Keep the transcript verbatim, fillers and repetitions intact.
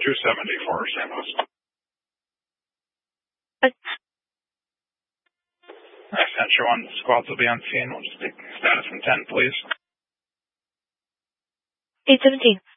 two seventy-four, Saint Louis. Uh, I sent you one. Squads will be on scene. We'll just take status from ten, please. eight seventeen.